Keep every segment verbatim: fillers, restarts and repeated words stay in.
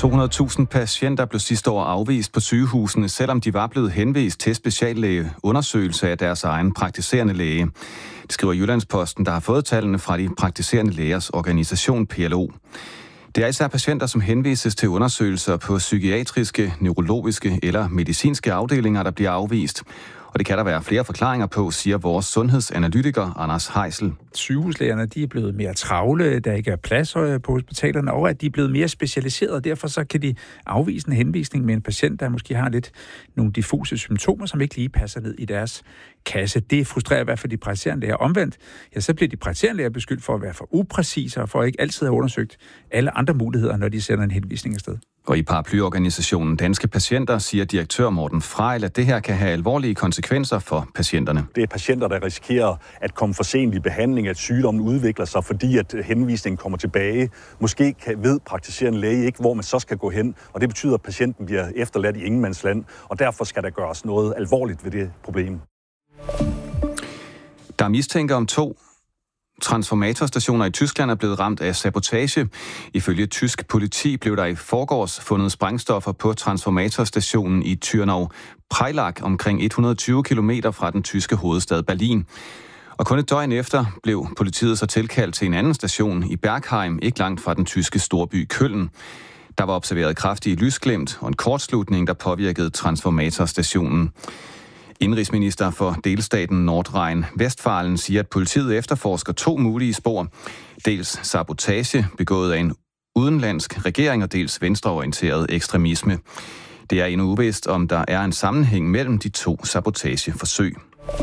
to hundrede tusind patienter blev sidste år afvist på sygehusene, selvom de var blevet henvist til speciallægeundersøgelse af deres egen praktiserende læge. Det skriver Jyllandsposten, der har fået tallene fra de praktiserende lægers organisation P L O. Det er især patienter, som henvises til undersøgelser på psykiatriske, neurologiske eller medicinske afdelinger, der bliver afvist. Og det kan der være flere forklaringer på, siger vores sundhedsanalytiker Anders Heisel. Sygehuslægerne de er blevet mere travle, der ikke er plads på hospitalerne, og at de er blevet mere specialiserede, og derfor så kan de afvise en henvisning med en patient, der måske har lidt nogle diffuse symptomer, som ikke lige passer ned i deres kasse. Det frustrerer i hvert fald de praktiserende læger. Omvendt, ja, så bliver de praktiserende læger beskyldt for at være for upræcise og for at ikke altid have undersøgt alle andre muligheder, når de sender en henvisning afsted. Og i paraplyorganisationen Danske Patienter siger direktør Morten Frejl, at det her kan have alvorlige konsekvenser for patienterne. Det er patienter, der risikerer at komme for sent i behandling, at sygdommen udvikler sig, fordi at henvisningen kommer tilbage. Måske kan, ved praktiserende læge ikke, hvor man så skal gå hen, og det betyder, at patienten bliver efterladt i ingenmandsland, og derfor skal der gøres noget alvorligt ved det problem. Der er mistænker om to transformatorstationer i Tyskland er blevet ramt af sabotage. Ifølge tysk politi blev der i forgårs fundet sprængstoffer på transformatorstationen i Tyrnau Preilag, omkring et hundrede og tyve kilometer fra den tyske hovedstad Berlin. Og kun et døgn efter blev politiet så tilkaldt til en anden station i Bergheim, ikke langt fra den tyske storby Köln. Der var observeret kraftige lysglimt og en kortslutning, der påvirkede transformatorstationen. Indenrigsminister for delstaten Nordrhein-Westfalen siger, at politiet efterforsker to mulige spor. Dels sabotage begået af en udenlandsk regering, og dels venstreorienteret ekstremisme. Det er endnu uvist, om der er en sammenhæng mellem de to sabotageforsøg.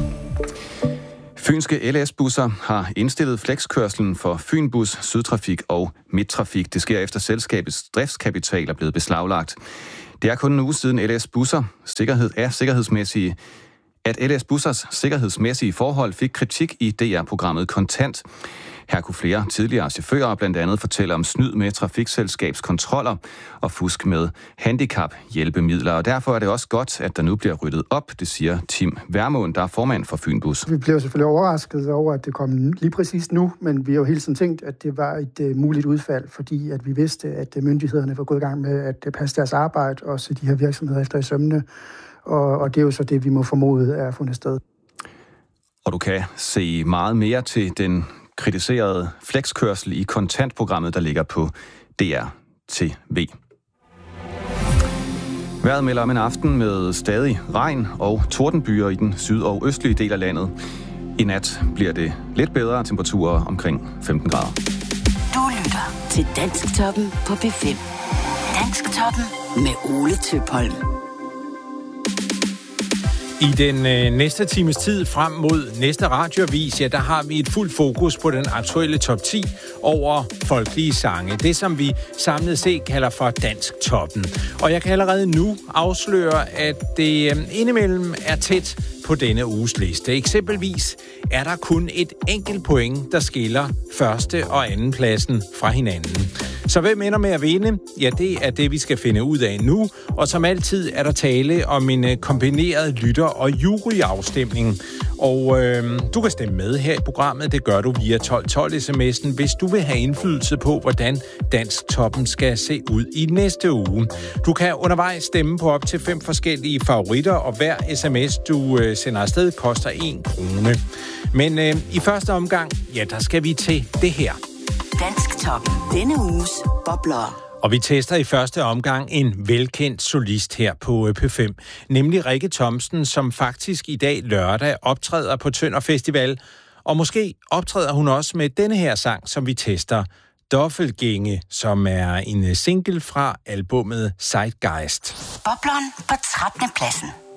Fynske L S-busser har indstillet flexkørslen for Fynbus, Sydtrafik og Midttrafik. Det sker efter selskabets driftskapital er blevet beslaglagt. Det er kun en uge siden L S-busser sikkerhed er sikkerhedsmæssige, at L S-bussers sikkerhedsmæssige forhold fik kritik i D R-programmet Kontant. Her kunne flere tidligere chauffører blandt andet fortælle om snyd med trafikselskabskontroller og fusk med handicap-hjælpemidler. Og derfor er det også godt, at der nu bliver ryddet op, det siger Tim Vermund, der er formand for Fynbus. Vi blev selvfølgelig overrasket over, at det kom lige præcis nu, men vi har jo hele tiden tænkt, at det var et uh, muligt udfald, fordi at vi vidste, at myndighederne var gået i gang med at passe deres arbejde, og så de her virksomheder efter i sømmene. Og, og det er jo så det, vi må formode er fundet sted. Og du kan se meget mere til den kritiserede flexkørsel i kontantprogrammet, der ligger på D R T V. Vejret melder om en aften med stadig regn og tordenbyer i den syd- og østlige del af landet. I nat bliver det lidt bedre, temperaturer omkring femten grader. Du lytter til Dansktoppen på P fem. Dansktoppen med Ole Tøpholm. I den øh, næste times tid frem mod næste radioavis, ja, der har vi et fuldt fokus på den aktuelle top ti over folkelige sange. Det, som vi samlet set kalder for Dansktoppen. Og jeg kan allerede nu afsløre, at det øh, indimellem er tæt på denne uges liste. Eksempelvis er der kun et enkelt point, der skiller første og anden pladsen fra hinanden. Så hvem ender med at vinde? Ja, det er det, vi skal finde ud af nu. Og som altid er der tale om en kombineret lytter- og juryafstemning. Og øh, du kan stemme med her i programmet. Det gør du via tolv tolv sms'en, hvis du vil have indflydelse på, hvordan Dansktoppen skal se ud i næste uge. Du kan undervejs stemme på op til fem forskellige favoritter, og hver sms, du øh, sender afsted, koster en krone. Men øh, i første omgang, ja, der skal vi til det her. Dansktoppen. Denne uges bobler. Og vi tester i første omgang en velkendt solist her på P fem, nemlig Rikke Thomsen, som faktisk i dag lørdag optræder på Tønder Festival. Og måske optræder hun også med denne her sang, som vi tester, Doffelgænge, som er en single fra albummet Zeitgeist. Bobleren på trettende pladsen.